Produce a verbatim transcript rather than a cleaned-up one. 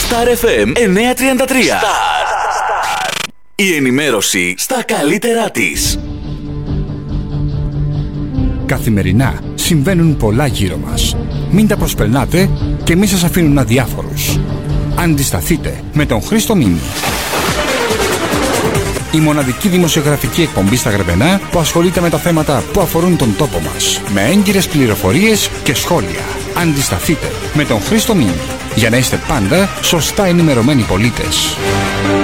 Star εφ εμ εννιακόσια τριάντα τρία. Star. Η ενημέρωση στα καλύτερά της. Καθημερινά συμβαίνουν πολλά γύρω μας. Μην τα προσπερνάτε και μη σας αφήνουν αδιάφορους. Αντισταθείτε με τον Χρήστο Μίνη. Η μοναδική δημοσιογραφική εκπομπή στα Γρεβενά που ασχολείται με τα θέματα που αφορούν τον τόπο μας. Με έγκυρες πληροφορίες και σχόλια. Αντισταθείτε με τον Χρήστο Μίνη για να είστε πάντα σωστά ενημερωμένοι πολίτες.